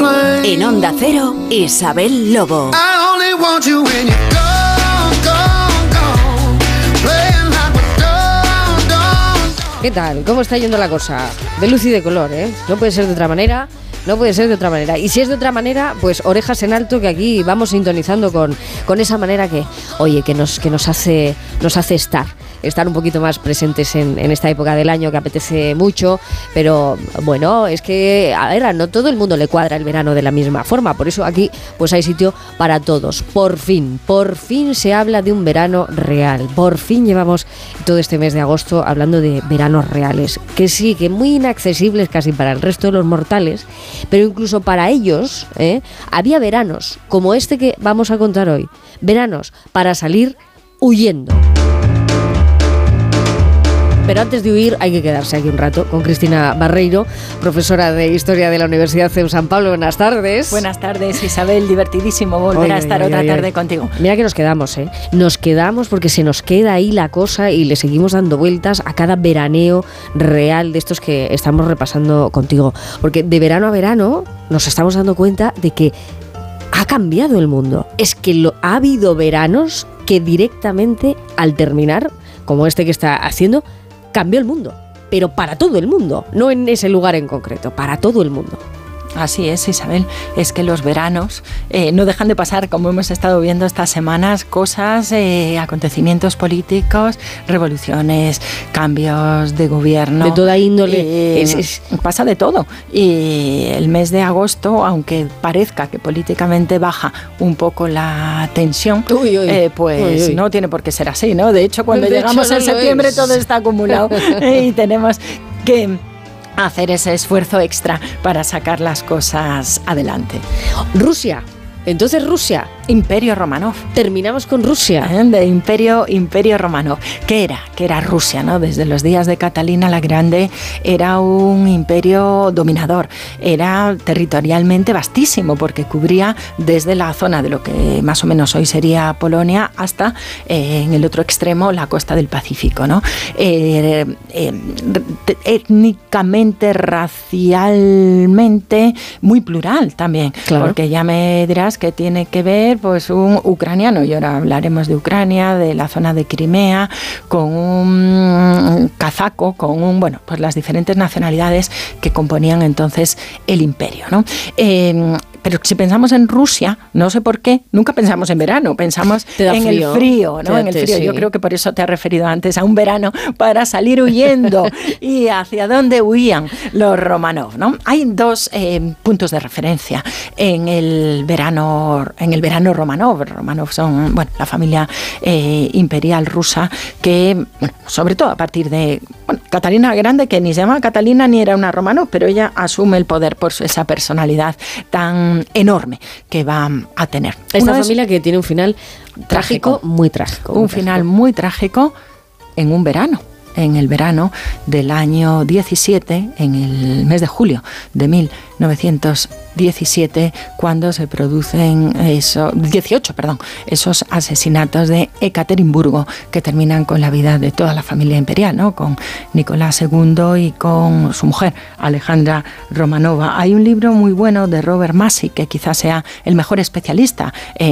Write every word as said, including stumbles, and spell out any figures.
En Onda Cero, Isabel Lobo. I only want you when you're gone, gone, gone, playing like we're done, done, done. ¿Qué tal? ¿Cómo está yendo la cosa? De luz y de color, ¿eh? No puede ser de otra manera. No puede ser de otra manera. Y si es de otra manera, pues orejas en alto, que aquí vamos sintonizando con, con esa manera que, oye, que nos, que nos hace, nos hace estar. Estar un poquito más presentes en, en esta época del año que apetece mucho, pero bueno, es que, a ver, a no todo el mundo le cuadra el verano de la misma forma, por eso aquí pues hay sitio para todos. Por fin, por fin se habla de un verano real, por fin llevamos todo este mes de agosto hablando de veranos reales, que sí, que muy inaccesibles casi para el resto de los mortales, pero incluso para ellos, ¿eh? Había veranos como este que vamos a contar hoy, veranos para salir huyendo. Pero antes de huir hay que quedarse aquí un rato con Cristina Barreiro, profesora de Historia de la Universidad C E U San Pablo. Buenas tardes. Buenas tardes, Isabel. Divertidísimo volver oye, a estar oye, otra oye, tarde oye. contigo. Mira que nos quedamos, ¿eh? Nos quedamos porque se nos queda ahí la cosa y le seguimos dando vueltas a cada veraneo real de estos que estamos repasando contigo. Porque de verano a verano nos estamos dando cuenta de que ha cambiado el mundo. Es que lo, ha habido veranos que directamente al terminar, como este que está haciendo, cambió el mundo, pero para todo el mundo, no en ese lugar en concreto, para todo el mundo. Así es, Isabel, es que los veranos eh, no dejan de pasar, como hemos estado viendo estas semanas, cosas, eh, acontecimientos políticos, revoluciones, cambios de gobierno. De toda índole. Eh, es, es, pasa de todo. Y el mes de agosto, aunque parezca que políticamente baja un poco la tensión, uy, uy, eh, pues uy, uy. no tiene por qué ser así, ¿no? De hecho, cuando de llegamos hecho, no en septiembre es. todo está acumulado y tenemos que hacer ese esfuerzo extra para sacar las cosas adelante. Rusia. Entonces Rusia. Imperio Romanov. Terminamos con Rusia. ¿Eh? De Imperio, Imperio Romanov. ¿Qué era? ¿Qué era Rusia, ¿no? Desde los días de Catalina la Grande era un imperio dominador. Era territorialmente vastísimo porque cubría desde la zona de lo que más o menos hoy sería Polonia hasta eh, en el otro extremo la costa del Pacífico, ¿no? Eh, eh, étnicamente, racialmente, muy plural también. Claro. Porque ya me dirás que tiene que ver pues un ucraniano, y ahora hablaremos de Ucrania, de la zona de Crimea, con un kazaco, con un, bueno, pues las diferentes nacionalidades que componían entonces el imperio, ¿no? Eh, Pero si pensamos en Rusia, no sé por qué, nunca pensamos en verano, pensamos en frío. el frío, ¿no? Te, en el frío. Sí. Yo creo que por eso te has referido antes a un verano para salir huyendo. ¿Y hacia dónde huían los Romanov, no? Hay dos eh, puntos de referencia en el verano, en el verano Romanov. Romanov son, bueno, la familia eh, imperial rusa que, bueno, sobre todo a partir de, bueno, Catalina la Grande, que ni se llama Catalina ni era una Romanov, pero ella asume el poder por esa personalidad tan enorme que va a tener. Esta Uno familia es, que tiene un final trágico, trágico muy trágico. Un muy final trágico. muy trágico en un verano. En el verano del año diecisiete, en el mes de julio de mil novecientos diecisiete, cuando se producen esos, dieciocho, perdón, esos asesinatos de Ekaterimburgo que terminan con la vida de toda la familia imperial, ¿no? Con Nicolás segundo y con su mujer Alejandra Romanova. Hay un libro muy bueno de Robert Massey, que quizás sea el mejor especialista en